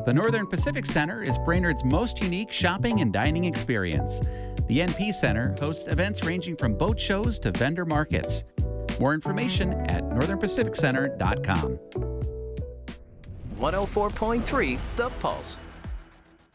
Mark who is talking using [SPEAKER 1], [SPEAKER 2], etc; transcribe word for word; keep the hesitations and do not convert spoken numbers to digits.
[SPEAKER 1] The Northern Pacific Center is Brainerd's most unique shopping and dining experience. The N P Center hosts events ranging from boat shows to vendor markets. More information at northern pacific center dot com.
[SPEAKER 2] one oh four point three The Pulse.